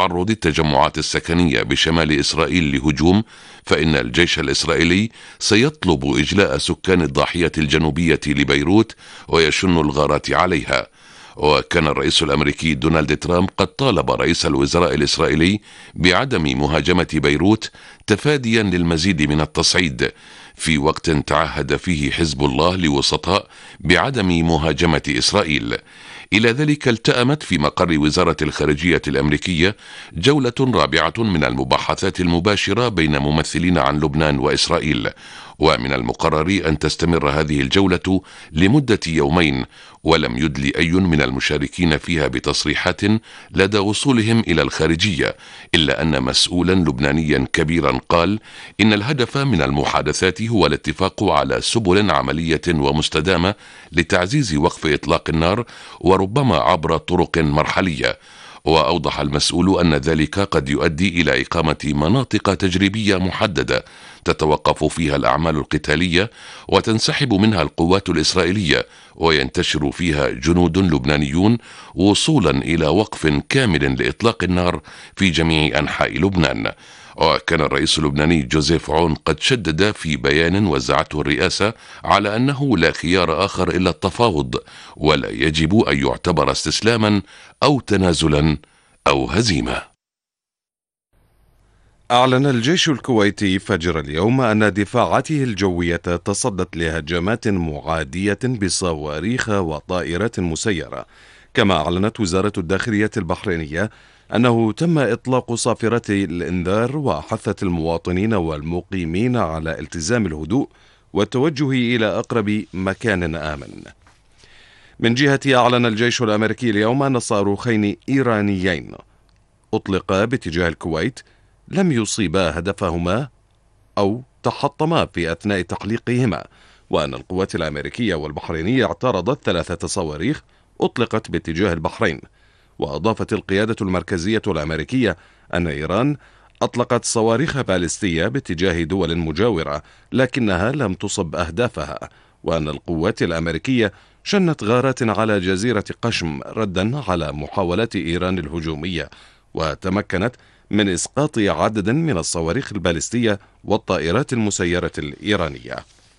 تعرض التجمعات السكنية بشمال إسرائيل لهجوم، فإن الجيش الإسرائيلي سيطلب إجلاء سكان الضاحية الجنوبية لبيروت ويشن الغارات عليها. وكان الرئيس الأمريكي دونالد ترامب قد طالب رئيس الوزراء الإسرائيلي بعدم مهاجمة بيروت تفاديا للمزيد من التصعيد، في وقت تعهد فيه حزب الله لوسطاء بعدم مهاجمة إسرائيل. إلى ذلك التأمت في مقر وزارة الخارجية الأمريكية جولة رابعة من المباحثات المباشرة بين ممثلين عن لبنان وإسرائيل، ومن المقرر أن تستمر هذه الجولة لمدة يومين، ولم يدل أي من المشاركين فيها بتصريحات لدى وصولهم إلى الخارجية، إلا أن مسؤولا لبنانيا كبيرا قال إن الهدف من المحادثات هو الاتفاق على سبل عملية ومستدامة لتعزيز وقف إطلاق النار، وربما عبر طرق مرحلية. وأوضح المسؤول أن ذلك قد يؤدي إلى إقامة مناطق تجريبية محددة تتوقف فيها الأعمال القتالية وتنسحب منها القوات الإسرائيلية وينتشر فيها جنود لبنانيون، وصولا إلى وقف كامل لإطلاق النار في جميع أنحاء لبنان. وكان الرئيس اللبناني جوزيف عون قد شدد في بيان وزعته الرئاسة على أنه لا خيار آخر إلا التفاوض، ولا يجب أن يعتبر استسلاما أو تنازلا أو هزيمة. أعلن الجيش الكويتي فجر اليوم أن دفاعاته الجوية تصدت لهجمات معادية بصواريخ وطائرات مسيرة. كما أعلنت وزارة الداخلية البحرينية أنه تم إطلاق صافرة الإنذار، وحثت المواطنين والمقيمين على التزام الهدوء والتوجه إلى أقرب مكان آمن. من جهة أعلن الجيش الأمريكي اليوم أن صاروخين إيرانيين أطلقا باتجاه الكويت لم يصيبا هدفهما أو تحطما في أثناء تحليقهما، وأن القوات الأمريكية والبحرينية اعترضت 3 صواريخ أطلقت باتجاه البحرين. وأضافت القيادة المركزية الأمريكية أن إيران أطلقت صواريخ باليستية باتجاه دول مجاورة لكنها لم تصب أهدافها، وأن القوات الأمريكية شنت غارات على جزيرة قشم ردا على محاولات إيران الهجومية، وتمكنت من إسقاط عدد من الصواريخ الباليستية والطائرات المسيرة الإيرانية.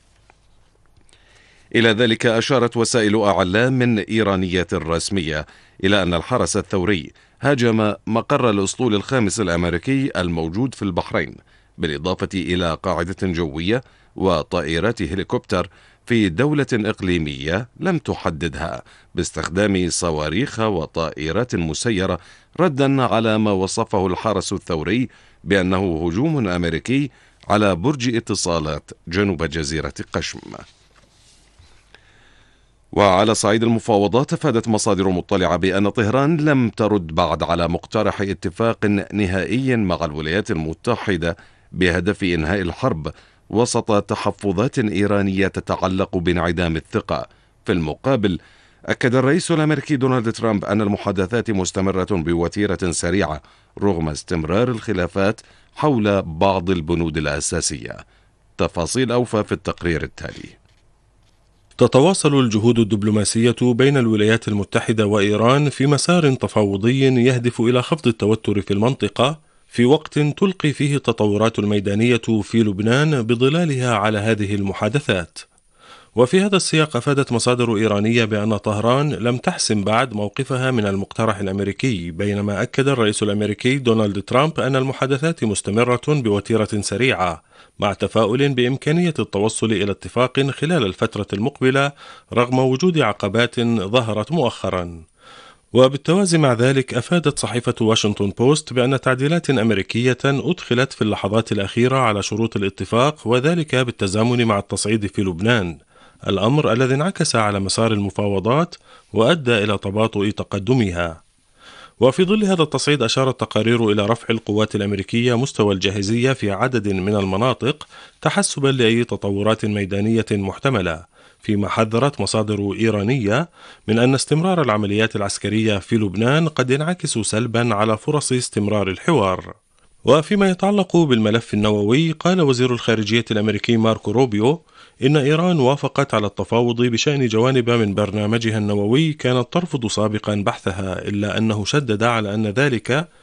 إلى ذلك أشارت وسائل أعلام إيرانية رسمية إلى أن الحرس الثوري هاجم مقر الأسطول الخامس الأمريكي الموجود في البحرين، بالإضافة إلى قاعدة جوية وطائرات هليكوبتر في دولة إقليمية لم تحددها، باستخدام صواريخ وطائرات مسيرة ردا على ما وصفه الحرس الثوري بأنه هجوم أمريكي على برج اتصالات جنوب جزيرة قشم. وعلى صعيد المفاوضات، أفادت مصادر مطلعة بأن طهران لم ترد بعد على مقترح اتفاق نهائي مع الولايات المتحدة بهدف إنهاء الحرب، وسط تحفظات إيرانية تتعلق بانعدام الثقة. في المقابل، أكد الرئيس الأمريكي دونالد ترامب أن المحادثات مستمرة بوتيرة سريعة رغم استمرار الخلافات حول بعض البنود الأساسية. تفاصيل أوفى في التقرير التالي. تتواصل الجهود الدبلوماسية بين الولايات المتحدة وإيران في مسار تفاوضي يهدف إلى خفض التوتر في المنطقة، في وقت تلقي فيه التطورات الميدانية في لبنان بظلالها على هذه المحادثات. وفي هذا السياق، أفادت مصادر إيرانية بأن طهران لم تحسم بعد موقفها من المقترح الأمريكي، بينما أكد الرئيس الأمريكي دونالد ترامب أن المحادثات مستمرة بوتيرة سريعة، مع تفاؤل بإمكانية التوصل إلى اتفاق خلال الفترة المقبلة رغم وجود عقبات ظهرت مؤخرا. وبالتوازي مع ذلك، أفادت صحيفة واشنطن بوست بأن تعديلات أمريكية أدخلت في اللحظات الأخيرة على شروط الاتفاق، وذلك بالتزامن مع التصعيد في لبنان، الأمر الذي انعكس على مسار المفاوضات وأدى إلى تباطؤ تقدمها. وفي ظل هذا التصعيد، أشارت تقارير إلى رفع القوات الأمريكية مستوى الجاهزية في عدد من المناطق تحسبا لأي تطورات ميدانية محتملة، فيما حذرت مصادر إيرانية من أن استمرار العمليات العسكرية في لبنان قد ينعكس سلبا على فرص استمرار الحوار. وفيما يتعلق بالملف النووي، قال وزير الخارجية الأمريكي ماركو روبيو إن إيران وافقت على التفاوض بشأن جوانب من برنامجها النووي كانت ترفض سابقا بحثها، إلا أنه شدد على أن ذلك